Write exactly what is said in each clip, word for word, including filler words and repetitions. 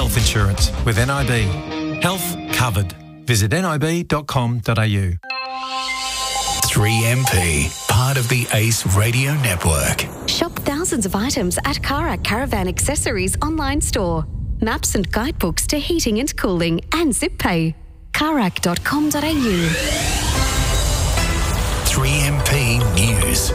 health insurance with N I B. Health covered. Visit nib dot com dot a u. three M P, part of the Ace Radio Network. Shop thousands of items at Karak Caravan Accessories online store. Maps and guidebooks to heating and cooling and zip pay. karak dot com dot a u. three M P News.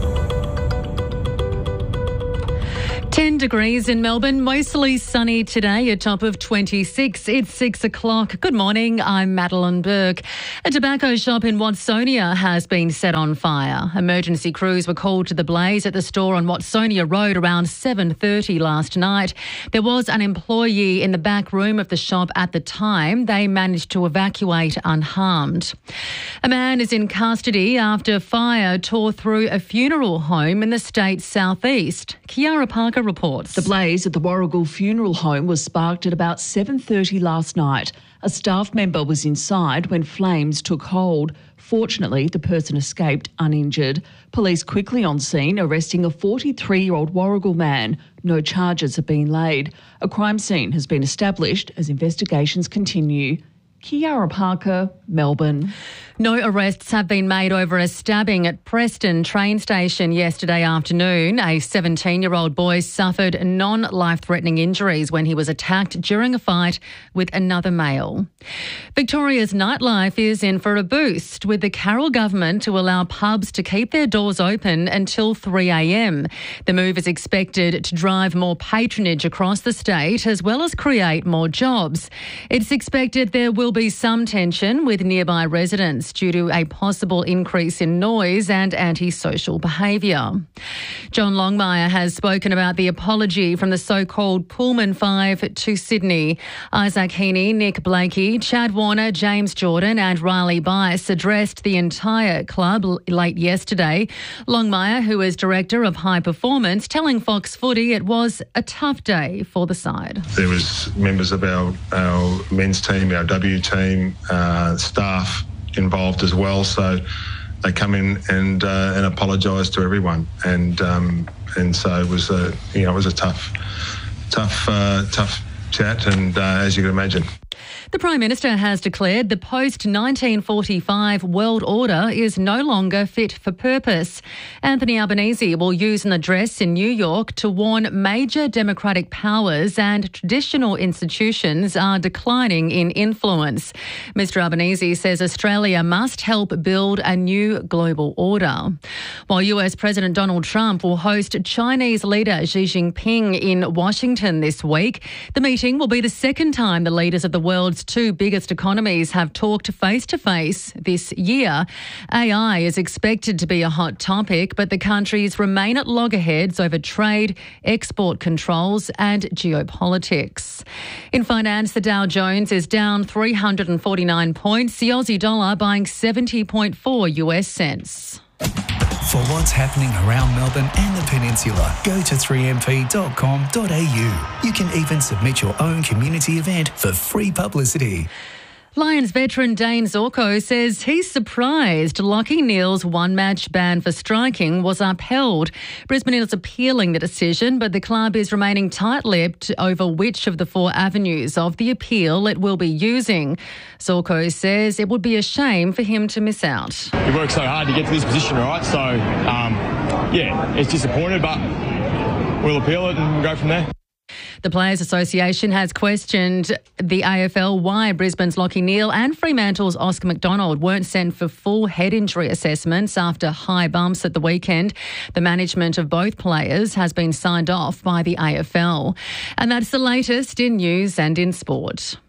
ten degrees in Melbourne, mostly sunny today, a top of twenty-six. It's six o'clock. Good morning, I'm Madeline Burke. A tobacco shop in Watsonia has been set on fire. Emergency crews were called to the blaze at the store on Watsonia Road around seven thirty last night. There was an employee in the back room of the shop at the time. They managed to evacuate unharmed. A man is in custody after fire tore through a funeral home in the state's southeast. Kiara Parker reports. The blaze at the Warragul Funeral Home was sparked at about seven thirty last night. A staff member was inside when flames took hold. Fortunately, the person escaped uninjured. Police quickly on scene, arresting a forty-three-year-old Warragul man. No charges have been laid. A crime scene has been established as investigations continue. Kiara Parker, Melbourne. No arrests have been made over a stabbing at Preston train station yesterday afternoon. A seventeen-year-old boy suffered non-life-threatening injuries when he was attacked during a fight with another male. Victoria's nightlife is in for a boost, with the Carroll government to allow pubs to keep their doors open until three a m. The move is expected to drive more patronage across the state as well as create more jobs. It's expected there will be some tension with nearby residents due to a possible increase in noise and antisocial behaviour. John Longmire has spoken about the apology from the so-called Pullman Five to Sydney. Isaac Heaney, Nick Blakey, Chad Warner, James Jordan and Riley Bice addressed the entire club late yesterday. Longmire, who is director of high performance, telling Fox Footy it was a tough day for the side. There was members of our, our men's team, our W team, uh, staff involved as well, so they come in and uh, and apologise to everyone, and um, and so it was a you know it was a tough, tough, uh, tough chat, and uh, as you can imagine. The Prime Minister has declared the post nineteen forty-five world order is no longer fit for purpose. Anthony Albanese will use an address in New York to warn major democratic powers and traditional institutions are declining in influence. Mister Albanese says Australia must help build a new global order. While U S President Donald Trump will host Chinese leader Xi Jinping in Washington this week, the meeting will be the second time the leaders of the world's two biggest economies have talked face-to-face this year. A I is expected to be a hot topic, but the countries remain at loggerheads over trade, export controls and geopolitics. In finance, the Dow Jones is down three hundred forty-nine points, the Aussie dollar buying seventy point four U S cents. For what's happening around Melbourne and the Peninsula, go to three m p dot com dot a u. You can even submit your own community event for free publicity. Lions veteran Dane Zorko says he's surprised Lachie Neale's one-match ban for striking was upheld. Brisbane is appealing the decision, but the club is remaining tight-lipped over which of the four avenues of the appeal it will be using. Zorko says it would be a shame for him to miss out. He worked so hard to get to this position, right? So, um, yeah, it's disappointed, but we'll appeal it and go from there. The Players Association has questioned the A F L why Brisbane's Lachie Neale and Fremantle's Oscar McDonald weren't sent for full head injury assessments after high bumps at the weekend. The management of both players has been signed off by the A F L. And that's the latest in news and in sport.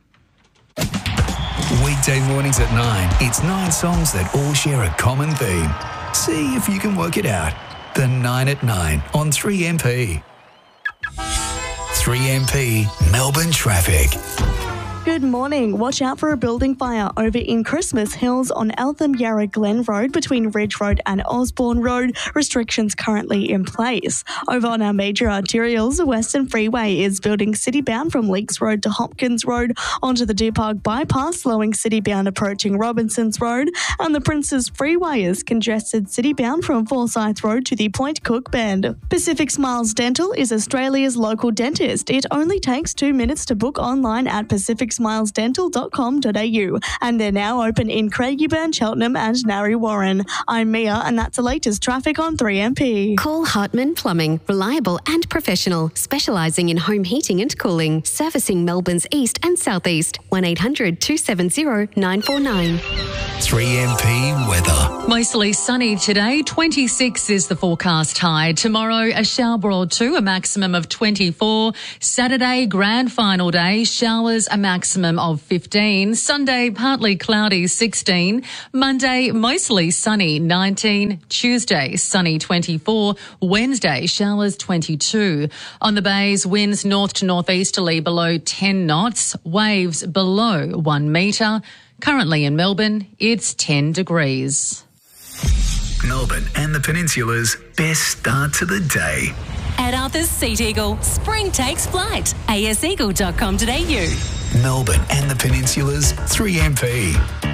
Weekday mornings at nine, it's nine songs that all share a common theme. See if you can work it out. The nine at nine on three M P. three M P Melbourne traffic. Good morning. Watch out for a building fire over in Christmas Hills on Eltham Yarra Glen Road between Ridge Road and Osborne Road. Restrictions currently in place. Over on our major arterials, the Western Freeway is building city-bound from Leakes Road to Hopkins Road onto the Deer Park Bypass, slowing city-bound approaching Robinsons Road, and the Princes Freeway is congested city-bound from Forsyth Road to the Point Cook Bend. Pacific Smiles Dental is Australia's local dentist. It only takes two minutes to book online at pacific smiles dental dot com dot a u, and they're now open in Craigieburn, Cheltenham and Narre Warren. I'm Mia, and that's the latest traffic on three M P. Call Hartman Plumbing, reliable and professional, specialising in home heating and cooling, servicing Melbourne's east and southeast. one eight hundred two seven zero nine four nine. three M P weather. Mostly sunny today. twenty-six is the forecast high. Tomorrow, a shower or two, a maximum of twenty-four. Saturday, grand final day, showers, a maximum of fifteen. Sunday, partly cloudy, sixteen. Monday, mostly sunny, nineteen. Tuesday, sunny, twenty-four. Wednesday, showers, twenty-two. On the bays, winds north to northeasterly below ten knots, waves below one metre. Currently in Melbourne, it's ten degrees. Melbourne and the Peninsula's best start to the day. At Arthur's Seat Eagle, spring takes flight. a s eagle dot com dot a u. Melbourne and the Peninsula's three M P.